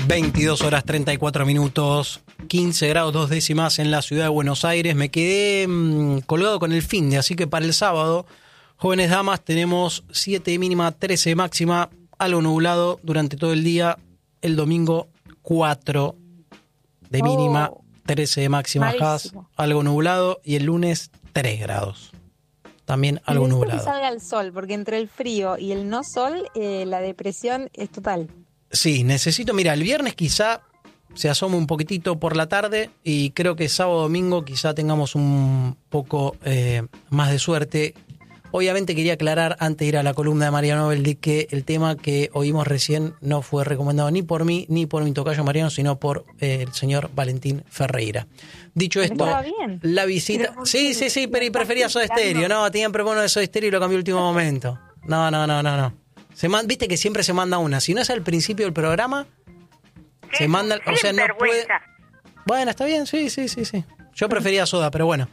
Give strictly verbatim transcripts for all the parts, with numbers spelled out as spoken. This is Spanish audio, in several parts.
veintidós horas treinta y cuatro minutos, quince grados dos décimas en la ciudad de Buenos Aires. Me quedé mmm, colgado con el finde, así que para el sábado, jóvenes damas, tenemos siete de mínima, trece de máxima, algo nublado durante todo el día. El domingo cuatro de mínima, oh, trece de máxima, Has, algo nublado, y el lunes tres grados. También algo nublado. Que salga el sol, porque entre el frío y el no sol, eh, la depresión es total. Sí, necesito, mira, el viernes quizá se asome un poquitito por la tarde y creo que sábado domingo quizá tengamos un poco eh, más de suerte. Obviamente quería aclarar antes de ir a la columna de Mariano Noveldi que el tema que oímos recién no fue recomendado ni por mí ni por mi tocayo Mariano, sino por eh, el señor Valentín Ferreira. Dicho esto, la visita... Sí, sí, sí, pero y prefería Soda Stereo. No, tenían propono de Soda Stereo y lo cambió último momento. No, no, no, no, no. Se man, viste que siempre se manda una. Si no es al principio del programa, ¿qué? Se manda... O sea, no puede... Bueno, está bien, sí, sí, sí, sí. Yo prefería Soda, pero bueno.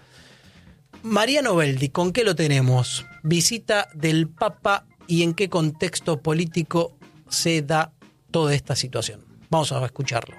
Mariano Noveldi, ¿con qué lo tenemos? Visita del Papa y en qué contexto político se da toda esta situación. Vamos a escucharlo.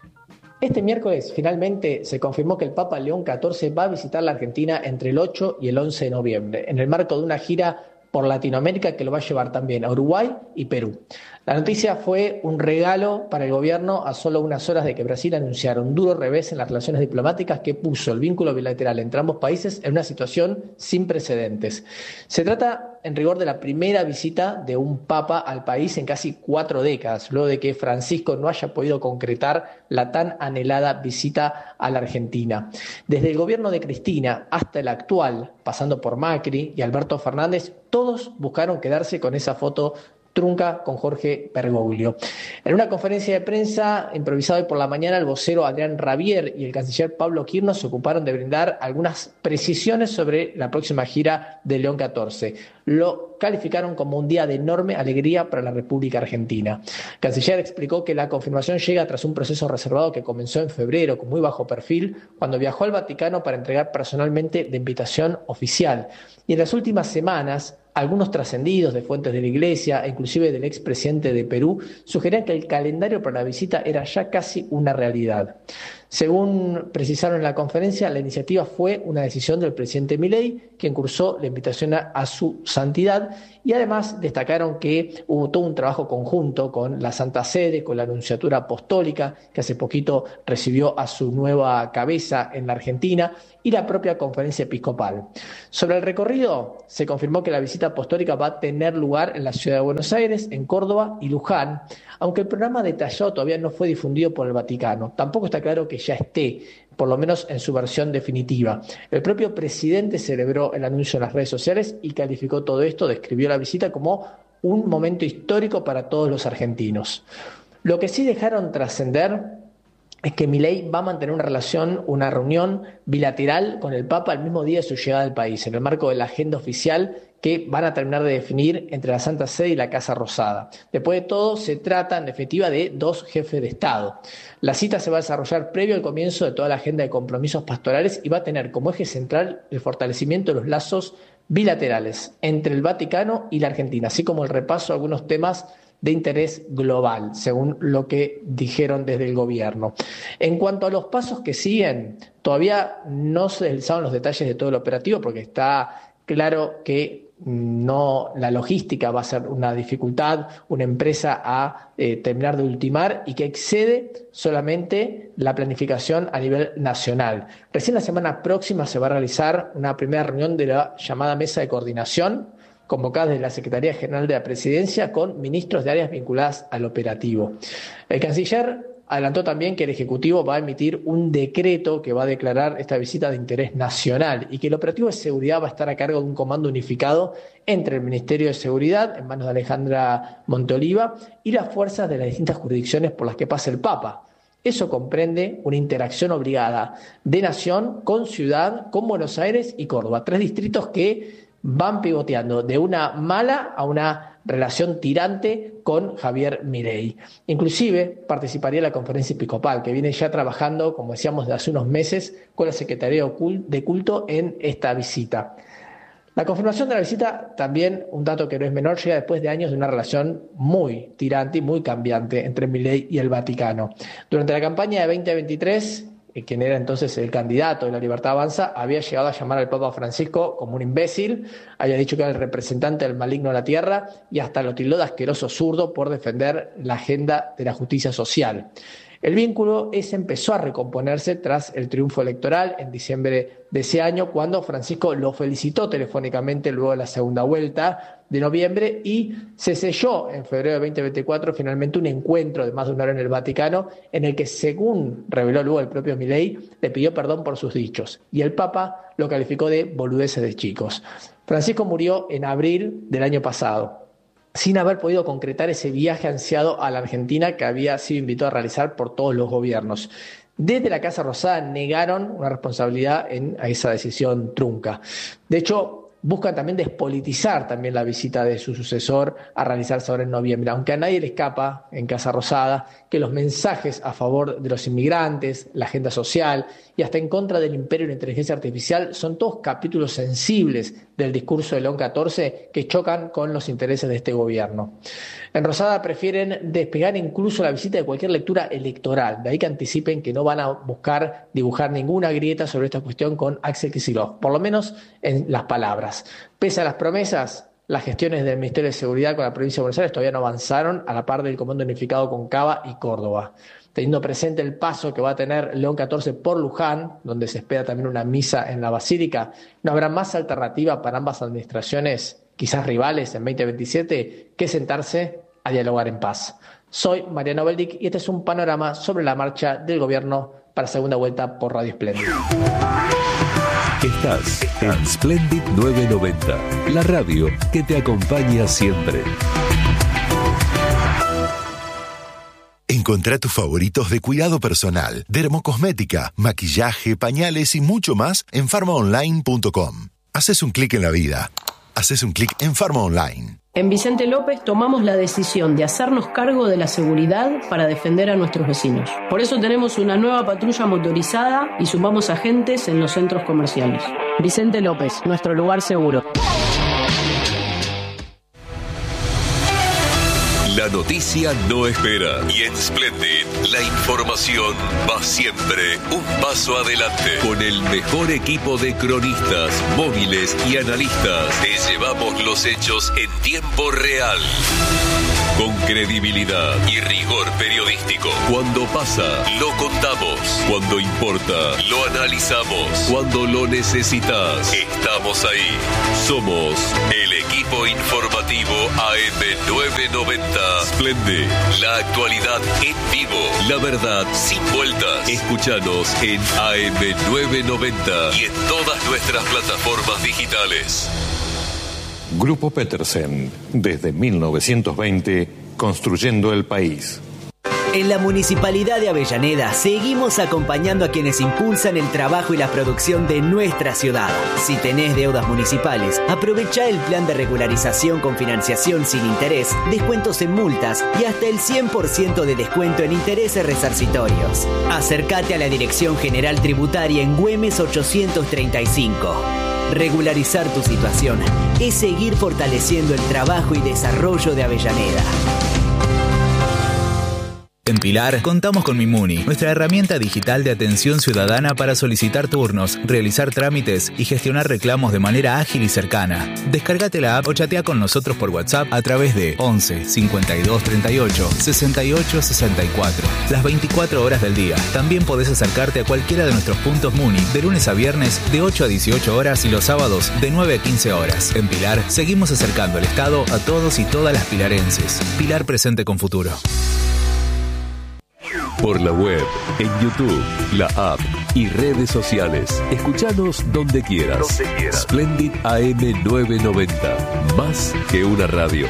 Este miércoles finalmente se confirmó que el Papa León catorce va a visitar la Argentina entre el ocho y el once de noviembre, en el marco de una gira por Latinoamérica que lo va a llevar también a Uruguay y Perú. La noticia fue un regalo para el gobierno a solo unas horas de que Brasil anunciara un duro revés en las relaciones diplomáticas que puso el vínculo bilateral entre ambos países en una situación sin precedentes. Se trata, en rigor, de la primera visita de un papa al país en casi cuatro décadas, luego de que Francisco no haya podido concretar la tan anhelada visita a la Argentina. Desde el gobierno de Cristina hasta el actual, pasando por Macri y Alberto Fernández, todos buscaron quedarse con esa foto trunca con Jorge Bergoglio. En una conferencia de prensa improvisada hoy por la mañana, el vocero Adrián Rabier y el canciller Pablo Quirno se ocuparon de brindar algunas precisiones sobre la próxima gira de León catorce. Lo calificaron como un día de enorme alegría para la República Argentina. El canciller explicó que la confirmación llega tras un proceso reservado que comenzó en febrero con muy bajo perfil, cuando viajó al Vaticano para entregar personalmente la invitación oficial. Y en las últimas semanas, algunos trascendidos de fuentes de la Iglesia, e inclusive del expresidente de Perú, sugerían que el calendario para la visita era ya casi una realidad. Según precisaron en la conferencia, la iniciativa fue una decisión del presidente Milei, quien cursó la invitación a, a su santidad, y además destacaron que hubo todo un trabajo conjunto con la Santa Sede, con la Nunciatura Apostólica, que hace poquito recibió a su nueva cabeza en la Argentina, y la propia Conferencia Episcopal. Sobre el recorrido, se confirmó que la visita apostólica va a tener lugar en la ciudad de Buenos Aires, en Córdoba y Luján, aunque el programa detallado todavía no fue difundido por el Vaticano. Tampoco está claro que ya esté, por lo menos en su versión definitiva. El propio presidente celebró el anuncio en las redes sociales y calificó todo esto, describió la visita como un momento histórico para todos los argentinos. Lo que sí dejaron trascender es que Milei va a mantener una relación, una reunión bilateral con el Papa el mismo día de su llegada al país, en el marco de la agenda oficial que van a terminar de definir entre la Santa Sede y la Casa Rosada. Después de todo, se trata, en definitiva, de dos jefes de Estado. La cita se va a desarrollar previo al comienzo de toda la agenda de compromisos pastorales y va a tener como eje central el fortalecimiento de los lazos bilaterales entre el Vaticano y la Argentina, así como el repaso de algunos temas de interés global, según lo que dijeron desde el gobierno. En cuanto a los pasos que siguen, todavía no se deslizaron los detalles de todo el operativo, porque está claro que no, la logística va a ser una dificultad, una empresa a eh, terminar de ultimar y que excede solamente la planificación a nivel nacional. Recién la semana próxima se va a realizar una primera reunión de la llamada mesa de coordinación, convocada desde la Secretaría General de la Presidencia con ministros de áreas vinculadas al operativo. El canciller adelantó también que el Ejecutivo va a emitir un decreto que va a declarar esta visita de interés nacional y que el operativo de seguridad va a estar a cargo de un comando unificado entre el Ministerio de Seguridad, en manos de Alejandra Monteoliva, y las fuerzas de las distintas jurisdicciones por las que pasa el Papa. Eso comprende una interacción obligada de nación con ciudad, con Buenos Aires y Córdoba, tres distritos que van pivoteando de una mala a una relación tirante con Javier Milei. Inclusive participaría en la conferencia episcopal, que viene ya trabajando, como decíamos, de hace unos meses con la Secretaría de Culto en esta visita. La confirmación de la visita, también un dato que no es menor, llega después de años de una relación muy tirante y muy cambiante entre Milei y el Vaticano. Durante la campaña de veinte veintitrés, quien era entonces el candidato de La Libertad Avanza, había llegado a llamar al Papa Francisco como un imbécil, había dicho que era el representante del maligno de la tierra y hasta lo tildó de asqueroso zurdo por defender la agenda de la justicia social. El vínculo ese empezó a recomponerse tras el triunfo electoral en diciembre de ese año, cuando Francisco lo felicitó telefónicamente luego de la segunda vuelta de noviembre, y se selló en febrero de veinte veinticuatro finalmente un encuentro de más de una hora en el Vaticano, en el que, según reveló luego el propio Milei, le pidió perdón por sus dichos, y el Papa lo calificó de boludeces de chicos. Francisco murió en abril del año pasado, sin haber podido concretar ese viaje ansiado a la Argentina que había sido invitado a realizar por todos los gobiernos. Desde la Casa Rosada negaron una responsabilidad en esa decisión trunca. De hecho, buscan también despolitizar también la visita de su sucesor a realizarse ahora en noviembre, aunque a nadie le escapa en Casa Rosada que los mensajes a favor de los inmigrantes, la agenda social y hasta en contra del imperio de la inteligencia artificial son todos capítulos sensibles del discurso de León catorce que chocan con los intereses de este gobierno. En Rosada prefieren despegar incluso la visita de cualquier lectura electoral, de ahí que anticipen que no van a buscar dibujar ninguna grieta sobre esta cuestión con Axel Kicillof, por lo menos en las palabras. Pese a las promesas, las gestiones del Ministerio de Seguridad con la provincia de Buenos Aires todavía no avanzaron a la par del Comando Unificado con Cava y Córdoba. Teniendo presente el paso que va a tener León catorce por Luján, donde se espera también una misa en la Basílica, no habrá más alternativa para ambas administraciones, quizás rivales en veinte veintisiete, que sentarse a dialogar en paz. Soy Mariano Beldic y este es un panorama sobre la marcha del gobierno para segunda vuelta por Radio Splendid. Estás en Splendid novecientos noventa, la radio que te acompaña siempre. Encontrá tus favoritos de cuidado personal, dermocosmética, maquillaje, pañales y mucho más en farma online punto com. Haces un clic en la vida. Haces un clic en Farma Online. En Vicente López tomamos la decisión de hacernos cargo de la seguridad para defender a nuestros vecinos. Por eso tenemos una nueva patrulla motorizada y sumamos agentes en los centros comerciales. Vicente López, nuestro lugar seguro. La noticia no espera y en Splendid la información va siempre un paso adelante. Con el mejor equipo de cronistas, móviles y analistas te llevamos los hechos en tiempo real. Con credibilidad y rigor periodístico. Cuando pasa, lo contamos. Cuando importa, lo analizamos. Cuando lo necesitas, estamos ahí. Somos el equipo informativo A M novecientos noventa. Splendid, la actualidad en vivo. La verdad sin vueltas. Escúchanos en A M novecientos noventa y en todas nuestras plataformas digitales. Grupo Petersen, desde mil novecientos veinte, construyendo el país. En la Municipalidad de Avellaneda seguimos acompañando a quienes impulsan el trabajo y la producción de nuestra ciudad. Si tenés deudas municipales, aprovecha el plan de regularización con financiación sin interés, descuentos en multas y hasta el cien por ciento de descuento en intereses resarcitorios. Acércate a la Dirección General Tributaria en Güemes ochocientos treinta y cinco. Regularizar tu situación es seguir fortaleciendo el trabajo y desarrollo de Avellaneda. En Pilar, contamos con Mimuni, nuestra herramienta digital de atención ciudadana para solicitar turnos, realizar trámites y gestionar reclamos de manera ágil y cercana. Descárgate la app o chatea con nosotros por WhatsApp a través de once cincuenta y dos treinta y ocho sesenta y ocho sesenta y cuatro. Las veinticuatro horas del día. También podés acercarte a cualquiera de nuestros puntos Muni de lunes a viernes de ocho a dieciocho horas y los sábados de nueve a quince horas. En Pilar, seguimos acercando el Estado a todos y todas las pilarenses. Pilar presente con futuro. Por la web, en YouTube, la app y redes sociales. Escuchanos donde quieras. Donde quieras. Splendid A M novecientos noventa. Más que una radio.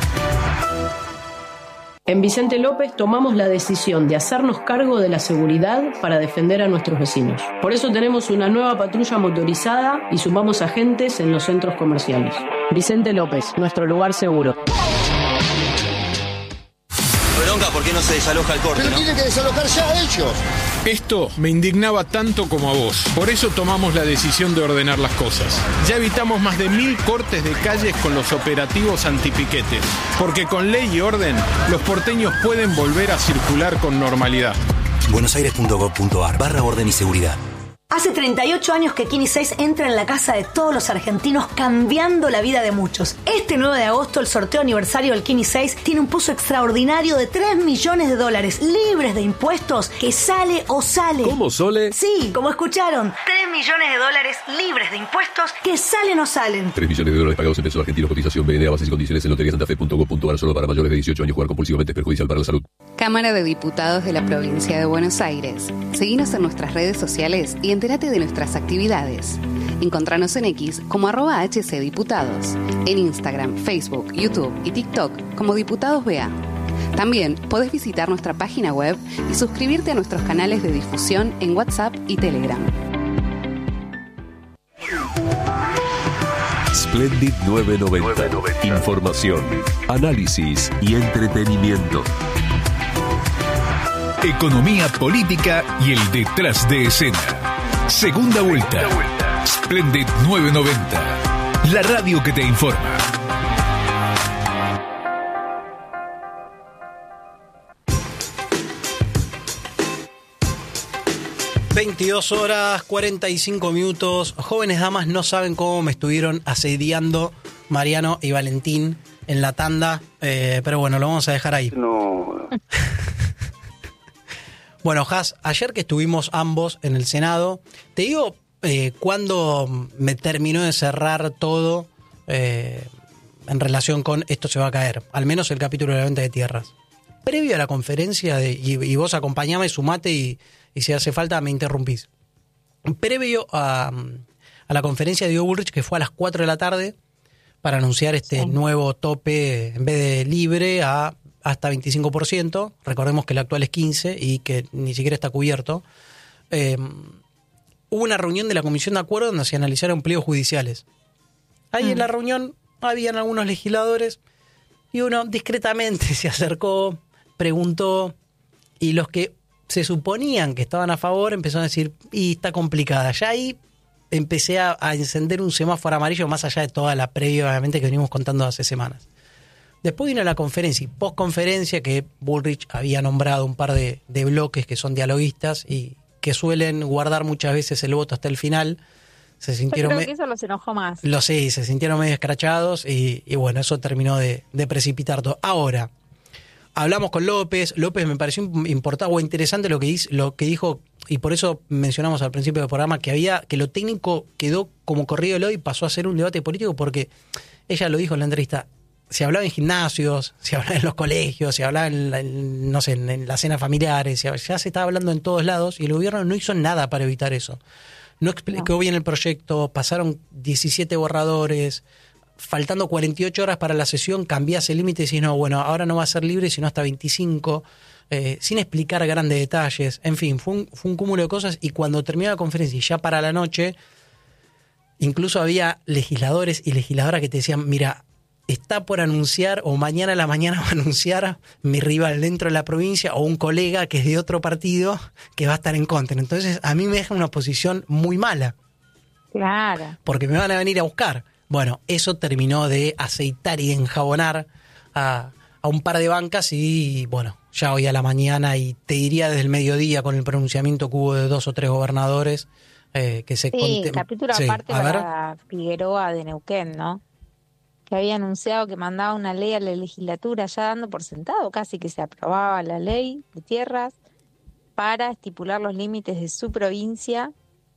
En Vicente López tomamos la decisión de hacernos cargo de la seguridad para defender a nuestros vecinos. Por eso tenemos una nueva patrulla motorizada y sumamos agentes en los centros comerciales. Vicente López, nuestro lugar seguro. bronca porque no se desaloja el corte, Pero ¿no? tiene que desalojar ya ellos. Esto me indignaba tanto como a vos. Por eso tomamos la decisión de ordenar las cosas. Ya evitamos más de mil cortes de calles con los operativos antipiquetes. Porque con ley y orden, los porteños pueden volver a circular con normalidad. buenosaires.gov.ar barra orden y seguridad. Hace treinta y ocho años que Kini seis entra en la casa de todos los argentinos, cambiando la vida de muchos. Este nueve de agosto, el sorteo aniversario del Kini seis tiene un pozo extraordinario de tres millones de dólares, libres de impuestos, que sale o sale. ¿Cómo, Sole? Sí, como escucharon, tres millones de dólares libres de impuestos, que salen o salen. tres millones de dólares pagados en pesos argentinos, cotización B N A, bases y condiciones en lotería santa fe punto gov punto ar, solo para mayores de dieciocho años. Jugar compulsivamente es perjudicial para la salud. Cámara de Diputados de la Provincia de Buenos Aires. Seguinos en nuestras redes sociales y entérate de nuestras actividades. Encontranos en X como arroba hcdiputados, en Instagram, Facebook, YouTube y TikTok como Diputados B A. También podés visitar nuestra página web y suscribirte a nuestros canales de difusión en WhatsApp y Telegram. Splendid novecientos noventa. Información, análisis y entretenimiento. Economía política y el detrás de escena. Segunda vuelta. Splendid novecientos noventa. La radio que te informa. veintidós horas, cuarenta y cinco minutos. Jóvenes damas no saben cómo me estuvieron asediando Mariano y Valentín en la tanda, eh, pero bueno, lo vamos a dejar ahí. No. Bueno, Has, ayer que estuvimos ambos en el Senado, te digo eh, cuando me terminó de cerrar todo eh, en relación con esto se va a caer, al menos el capítulo de la venta de tierras. Previo a la conferencia, de, y, y vos acompañame, sumate y, y si hace falta me interrumpís. Previo a, a la conferencia de Diego Bullrich, que fue a las cuatro de la tarde, para anunciar este sí. nuevo tope, en vez de libre, a hasta veinticinco por ciento. Recordemos que el actual es quince por ciento y que ni siquiera está cubierto. Eh, hubo una reunión de la Comisión de Acuerdo donde se analizaron pliegos judiciales. Ahí mm. en la reunión habían algunos legisladores y uno discretamente se acercó, preguntó, y los que se suponían que estaban a favor empezaron a decir, y está complicada. Ya ahí empecé a, a encender un semáforo amarillo más allá de toda la previa, obviamente, que venimos contando hace semanas. Después vino la conferencia y post-conferencia que Bullrich había nombrado un par de, de bloques que son dialoguistas y que suelen guardar muchas veces el voto hasta el final. Se sintieron Yo creo me- que eso los enojó más. Lo sé, se sintieron medio escrachados y, y bueno, eso terminó de, de precipitar todo. Ahora, hablamos con López. López me pareció importante o interesante lo que, hizo, lo que dijo, y por eso mencionamos al principio del programa que había que lo técnico quedó como corrido del hoy y pasó a ser un debate político porque ella lo dijo en la entrevista. Se hablaba en gimnasios, se hablaba en los colegios, se hablaba en, la, en no sé, en, en las cenas familiares, ya se estaba hablando en todos lados y el gobierno no hizo nada para evitar eso. No explicó no. bien el proyecto, pasaron diecisiete borradores, faltando cuarenta y ocho horas para la sesión, cambiás el límite y decís, no, bueno, ahora no va a ser libre, sino hasta veinticinco, eh, sin explicar grandes detalles. En fin, fue un, fue un cúmulo de cosas y cuando terminó la conferencia y ya para la noche, incluso había legisladores y legisladoras que te decían, mira, está por anunciar, o mañana a la mañana va a anunciar mi rival dentro de la provincia o un colega que es de otro partido que va a estar en contra. Entonces, a mí me deja una posición muy mala. Claro. Porque me van a venir a buscar. Bueno, eso terminó de aceitar y de enjabonar a, a un par de bancas y, bueno, ya hoy a la mañana y te diría desde el mediodía con el pronunciamiento que hubo de dos o tres gobernadores eh, que se... Sí, contem- capítulo sí, aparte a ver. para Figueroa de Neuquén, ¿no? Que había anunciado que mandaba una ley a la legislatura, ya dando por sentado casi que se aprobaba la ley de tierras para estipular los límites de su provincia,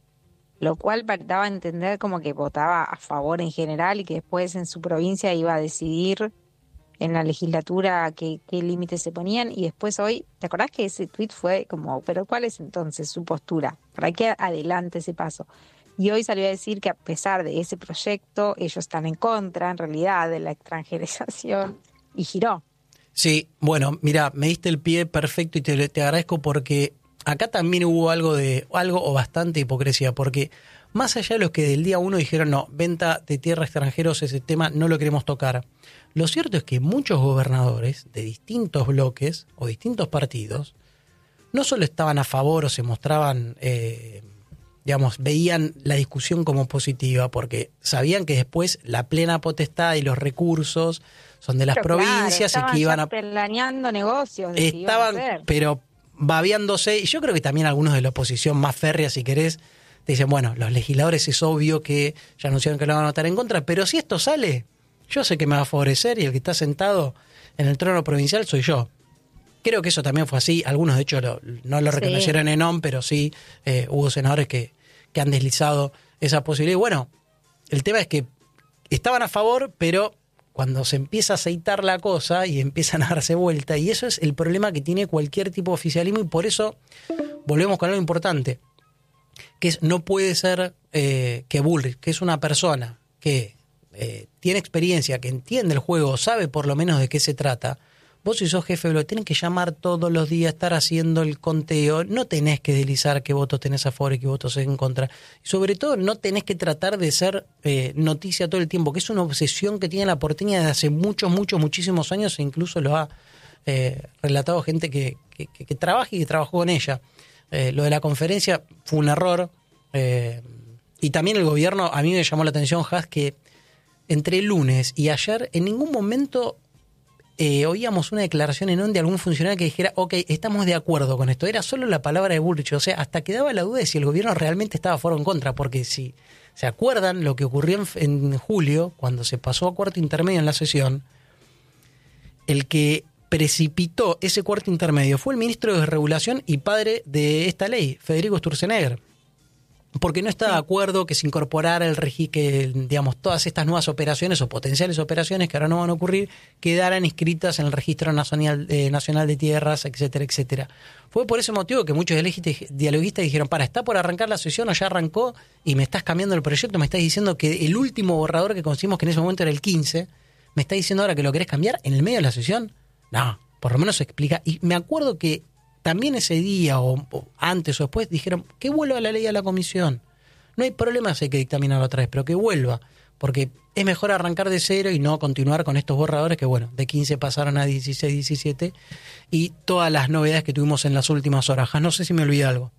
lo cual daba a entender como que votaba a favor en general y que después en su provincia iba a decidir en la legislatura qué, qué límites se ponían. Y después hoy, ¿te acordás que ese tuit fue como, pero cuál es entonces su postura? ¿Para qué adelante ese paso? Y hoy salió a decir que a pesar de ese proyecto, ellos están en contra, en realidad, de la extranjerización, y giró. Sí, bueno, mira, me diste el pie perfecto y te, te agradezco porque acá también hubo algo de algo o bastante hipocresía, porque más allá de los que del día uno dijeron, no, venta de tierra a extranjeros, ese tema no lo queremos tocar. Lo cierto es que muchos gobernadores de distintos bloques o distintos partidos no solo estaban a favor o se mostraban, eh, digamos, veían la discusión como positiva, porque sabían que después la plena potestad y los recursos son de las pero provincias claro, y que iban a... planeando negocios. De estaban, que iban a hacer. pero babeándose, y yo creo que también algunos de la oposición más férrea, si querés, te dicen, bueno, los legisladores es obvio que ya anunciaron que lo van a votar en contra, pero si esto sale, yo sé que me va a favorecer y el que está sentado en el trono provincial soy yo. Creo que eso también fue así. Algunos, de hecho, lo, no lo reconocieron sí. en O M, pero sí eh, hubo senadores que, que han deslizado esa posibilidad. Y bueno, el tema es que estaban a favor, pero cuando se empieza a aceitar la cosa y empiezan a darse vuelta, y eso es el problema que tiene cualquier tipo de oficialismo, y por eso volvemos con algo importante, que es no puede ser eh, que Bullrich, que es una persona que eh, tiene experiencia, que entiende el juego, sabe por lo menos de qué se trata. Vos si sos jefe de bloque, tenés que llamar todos los días, estar haciendo el conteo, no tenés que deslizar qué votos tenés a favor y qué votos en contra. Y sobre todo no tenés que tratar de ser eh, noticia todo el tiempo, que es una obsesión que tiene la porteña desde hace muchos, muchos, muchísimos años, e incluso lo ha eh, relatado gente que, que, que, que trabaja y que trabajó con ella. Eh, lo de la conferencia fue un error, eh, y también el gobierno, a mí me llamó la atención, Has, que entre el lunes y ayer en ningún momento... Eh, oíamos una declaración en O M de algún funcionario que dijera, ok, estamos de acuerdo con esto. Era solo la palabra de Bullrich. O sea, hasta quedaba la duda de si el gobierno realmente estaba a favor o en contra. Porque si se acuerdan lo que ocurrió en, en julio, cuando se pasó a cuarto intermedio en la sesión, el que precipitó ese cuarto intermedio fue el ministro de Regulación y padre de esta ley, Federico Sturzenegger. Porque no está de acuerdo que se incorporara el regi que, digamos, todas estas nuevas operaciones o potenciales operaciones que ahora no van a ocurrir quedaran inscritas en el Registro Nacional, eh, Nacional de Tierras, etcétera, etcétera. Fue por ese motivo que muchos dialoguistas dijeron, para, está por arrancar la sesión o ya arrancó y me estás cambiando el proyecto, me estás diciendo que el último borrador que conseguimos, que en ese momento era el quince, me estás diciendo ahora que lo querés cambiar en el medio de la sesión. No, por lo menos se explica. Y me acuerdo que también ese día, o, o antes o después, dijeron que vuelva la ley a la comisión. No hay problema si hay que dictaminarlo otra vez, pero que vuelva, porque es mejor arrancar de cero y no continuar con estos borradores que, bueno, de quince pasaron a dieciséis, diecisiete, y todas las novedades que tuvimos en las últimas horas. No sé si me olvidé algo.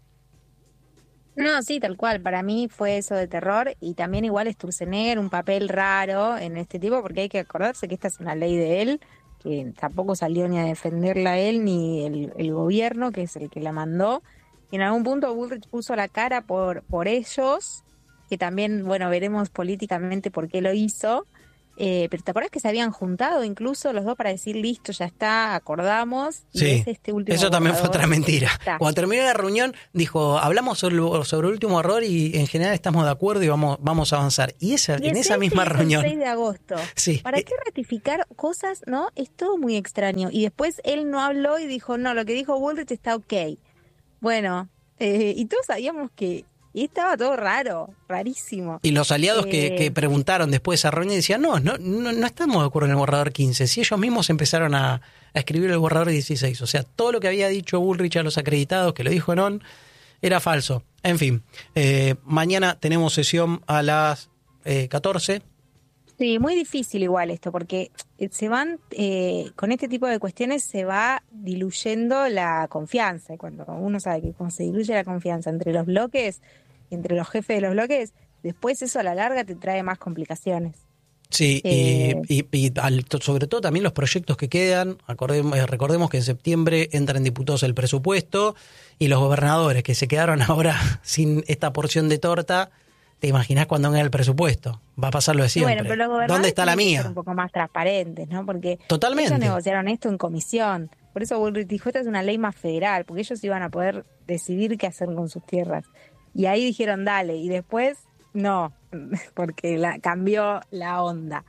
No, sí, tal cual. Para mí fue eso de terror, y también igual Sturzenegger, un papel raro en este tipo, porque hay que acordarse que esta es una ley de él, que tampoco salió ni a defenderla él ni el, el gobierno, que es el que la mandó. Y en algún punto Bullrich puso la cara por, por ellos, que también, bueno, veremos políticamente por qué lo hizo. Eh, pero ¿te acuerdas que se habían juntado incluso los dos para decir, listo, ya está, acordamos? Y sí, es este último eso también fue otra mentira. Está. Cuando terminó la reunión, dijo, hablamos sobre el, sobre el último error y en general estamos de acuerdo y vamos, vamos a avanzar. Y esa, y en esa misma es reunión... el seis de agosto. Sí. ¿Para qué ratificar cosas, no? Es todo muy extraño. Y después él no habló y dijo, no, lo que dijo Bullrich está ok. Bueno, eh, y todos sabíamos que... Y estaba todo raro, rarísimo. Y los aliados eh, que, que preguntaron después de esa reunión decían, no, no, no, no estamos de acuerdo en el borrador quince. Si ellos mismos empezaron a, a escribir el borrador dieciséis. O sea, todo lo que había dicho Bullrich a los acreditados, que lo dijo en O N, era falso. En fin, eh, mañana tenemos sesión a las eh, catorce. Sí, muy difícil igual esto, porque se van, eh, con este tipo de cuestiones se va diluyendo la confianza. Y cuando uno sabe que cuando se diluye la confianza entre los bloques, entre los jefes de los bloques, después eso a la larga te trae más complicaciones. Sí, eh, y, y, y al, sobre todo también los proyectos que quedan. Acordemos, eh, recordemos que en septiembre entran diputados el presupuesto, y los gobernadores que se quedaron ahora sin esta porción de torta. ¿Te imaginás cuando venga el presupuesto? Va a pasar lo de siempre. Bueno, pero los gobernadores ¿dónde está la tienen que mía? ser un poco más transparentes, ¿no? Porque Totalmente. ellos negociaron esto en comisión. Por eso Bullrich dijo, esta es una ley más federal, porque ellos iban a poder decidir qué hacer con sus tierras. Y ahí dijeron, dale. Y después, no, porque la, cambió la onda.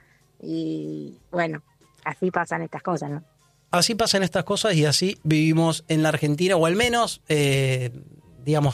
Y bueno, así pasan estas cosas, ¿no? Así pasan estas cosas y así vivimos en la Argentina, o al menos, eh, digamos,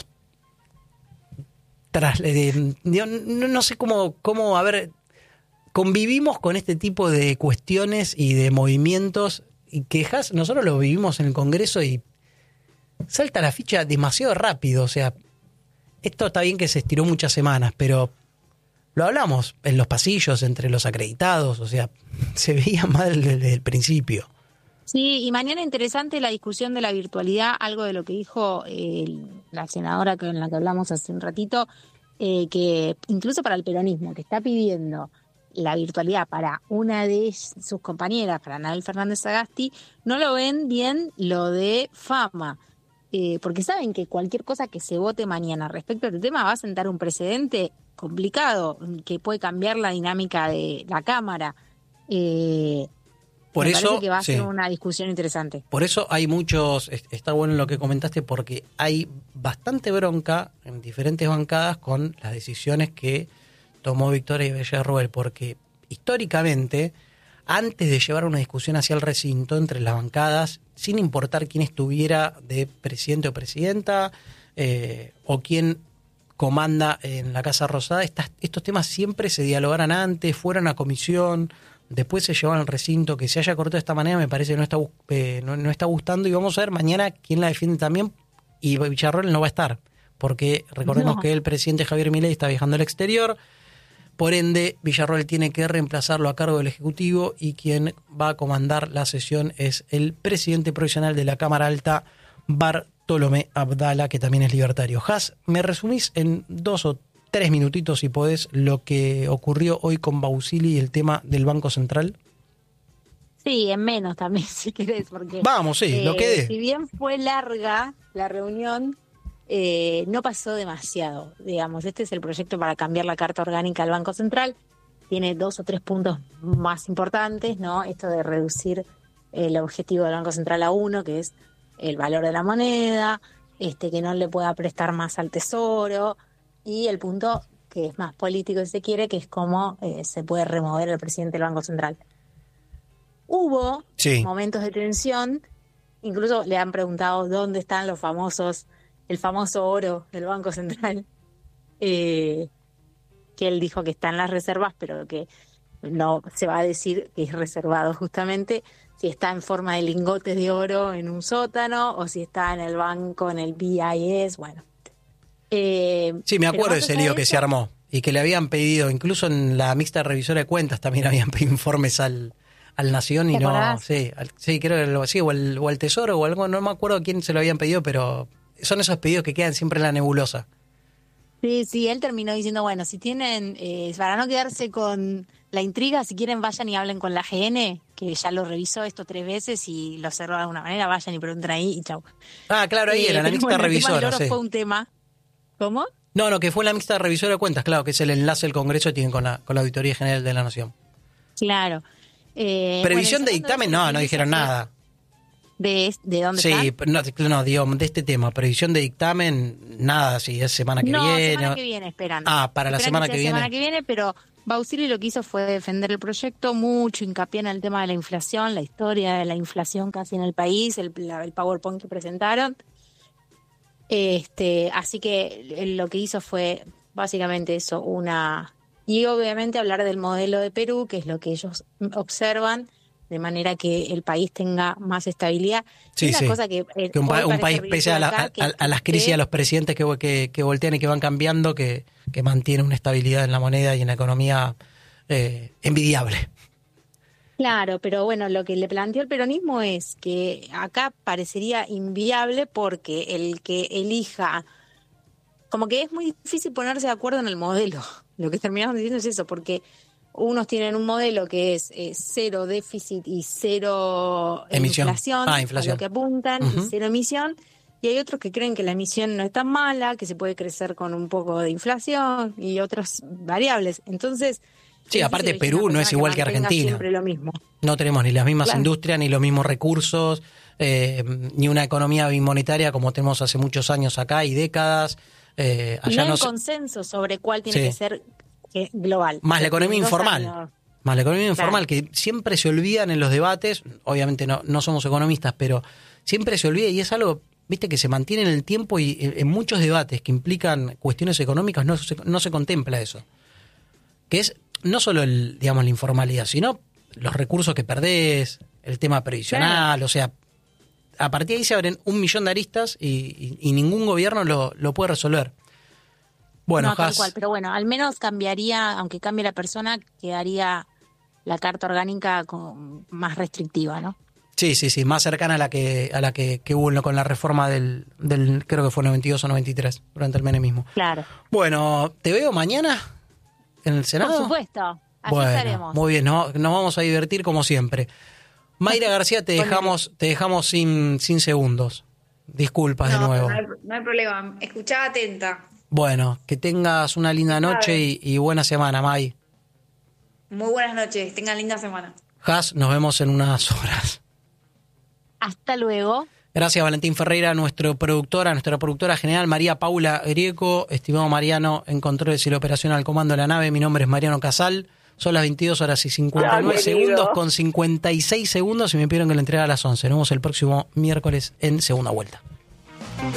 tras, eh, no, no sé cómo, cómo, a ver, convivimos con este tipo de cuestiones y de movimientos y quejas. Nosotros lo vivimos en el Congreso y salta la ficha demasiado rápido. O sea, esto está bien que se estiró muchas semanas, pero lo hablamos en los pasillos entre los acreditados, o sea, se veía mal desde el principio. Sí, y mañana interesante la discusión de la virtualidad, algo de lo que dijo eh, la senadora con la que hablamos hace un ratito, eh, que incluso para el peronismo, que está pidiendo la virtualidad para una de sus compañeras, para Anabel Fernández Sagasti, no lo ven bien lo de Fama, eh, porque saben que cualquier cosa que se vote mañana respecto a este tema va a sentar un precedente complicado, que puede cambiar la dinámica de la Cámara. Eh, Por Me eso, parece que va a sí. ser una discusión interesante. Por eso hay muchos, está bueno lo que comentaste, porque hay bastante bronca en diferentes bancadas con las decisiones que tomó Victoria Villarroel, porque históricamente, antes de llevar una discusión hacia el recinto entre las bancadas, sin importar quién estuviera de presidente o presidenta, eh, o quién comanda en la Casa Rosada, estas, estos temas siempre se dialogaran antes, fueran a comisión, después se llevan al recinto. Que se haya cortado de esta manera me parece que no está, eh, no, no está gustando, y vamos a ver mañana quién la defiende también, y Villarroel no va a estar, porque recordemos No. que el presidente Javier Milei está viajando al exterior, por ende Villarroel tiene que reemplazarlo a cargo del Ejecutivo, y quien va a comandar la sesión es el presidente provisional de la Cámara Alta, Bartolomé Abdala, que también es libertario. Has, ¿me resumís en dos o tres minutitos, si podés, lo que ocurrió hoy con Bausili y el tema del Banco Central? Sí, en menos también, si querés, porque... Vamos, sí, lo que dé. Si bien fue larga la reunión, eh, no pasó demasiado, digamos. Este es el proyecto para cambiar la Carta Orgánica del Banco Central. Tiene dos o tres puntos más importantes, ¿no? Esto de reducir el objetivo del Banco Central a uno, que es el valor de la moneda, este que no le pueda prestar más al Tesoro, y el punto que es más político, si se quiere, que es cómo eh, se puede remover al presidente del Banco Central. Hubo Sí. momentos de tensión, incluso le han preguntado dónde están los famosos, el famoso oro del Banco Central, eh, que él dijo que está en las reservas, pero que no se va a decir que es reservado justamente, si está en forma de lingotes de oro en un sótano o si está en el banco, en el B I S, bueno. Eh, Sí, me pero acuerdo de más ese allá lío de que eso, se armó, y que le habían pedido, incluso en la mixta revisora de cuentas también habían pedido informes al, al Nación, y ¿Te no, acordás? sí, al- sí, creo que lo, sí, o al, o al Tesoro o algo, no me acuerdo a quién se lo habían pedido, pero son esos pedidos que quedan siempre en la nebulosa. Sí, sí, él terminó diciendo, bueno, si tienen, eh, para no quedarse con la intriga, si quieren vayan y hablen con la G N, que ya lo revisó esto tres veces y lo cerró de alguna manera, vayan y pregunten ahí y chau. Ah, claro, ahí Eh, era, la pero mixta bueno, el tema del revisora, oro sí. fue un tema. ¿Cómo? No, no, que fue la mixta revisora de cuentas, claro, que es el enlace del Congreso que tienen con la, con la Auditoría General de la Nación. Claro. Eh, Previsión bueno, de y sacando dictamen, eso, no, lo no que dijeron hizo fue- nada. ¿De, de dónde Sí, están? no, no, digo, de este tema, previsión de dictamen, nada, si es semana que no, viene. semana o- que viene, esperan. Ah, para la Esperan semana sea que viene. semana que viene, pero Bausili lo que hizo fue defender el proyecto, mucho hincapié en el tema de la inflación, la historia de la inflación casi en el país, el, la- el PowerPoint que presentaron. Este, así que eh, lo que hizo fue básicamente eso, una... Y obviamente hablar del modelo de Perú, que es lo que ellos observan, de manera que el país tenga más estabilidad. Sí, Y una sí. cosa que, eh, Que un, pa- hoy un parece país, pese a, la- ridículo a, acá, que- a- a las crisis, que- a los presidentes que, que, que voltean y que van cambiando, que, que mantiene una estabilidad en la moneda y en la economía eh, envidiable. Claro, pero bueno, lo que le planteó el peronismo es que acá parecería inviable porque el que elija, como que es muy difícil ponerse de acuerdo en el modelo. Lo que terminamos diciendo es eso, porque unos tienen un modelo que es eh, cero déficit y cero eh, Emisión. inflación, Ah, inflación. a lo que apuntan, Ujú. y cero emisión, y hay otros que creen que la emisión no es tan mala, que se puede crecer con un poco de inflación y otras variables. Entonces, Sí, es aparte difícil elegir Perú una no es persona igual que mantenga Argentina. siempre lo mismo. No tenemos ni las mismas Claro. industrias, ni los mismos recursos, eh, ni una economía bimonetaria como tenemos hace muchos años acá y décadas. Eh, Y allá no no hay se- consenso sobre cuál tiene Sí. que ser eh, global. Más la economía En dos informal. años- Más la economía Claro. informal, que siempre se olvidan en los debates, obviamente no, no somos economistas, pero siempre se olvida, y es algo, viste, que se mantiene en el tiempo, y en, en muchos debates que implican cuestiones económicas no se, no se contempla eso. Que es no solo el, digamos, la informalidad, sino los recursos que perdés, el tema previsional, o sea, a partir de ahí se abren un millón de aristas y, y- y ningún gobierno lo, lo puede resolver. Bueno, no, tal Has, cual, pero bueno, al menos cambiaría, aunque cambie la persona, quedaría la carta orgánica con, más restrictiva, ¿no? sí, sí, sí, más cercana a la que a la que, que hubo con la reforma del, del, creo que fue noventa y dos o noventa y tres, durante el menemismo. Claro. Bueno, ¿te veo mañana en el Senado? Por supuesto, así bueno, estaremos. Muy bien, no, nos vamos a divertir como siempre. Mayra García, te dejamos, te dejamos sin, sin segundos. Disculpas no, de nuevo. No hay, no hay problema, escuchaba atenta. Bueno, que tengas una linda noche y, y buena semana, May. Muy buenas noches, tengan linda semana. Has, nos vemos en unas horas. Hasta luego. Gracias, Valentín Ferreira, nuestro productora, nuestra productora general, María Paula Grieco, estimado Mariano, en controles y la operación al comando de la nave. Mi nombre es Mariano Casal. Son las veintidós horas y cincuenta y nueve Ah, segundos con cincuenta y seis segundos y me pidieron que lo entregue a las once. Nos vemos el próximo miércoles en Segunda Vuelta.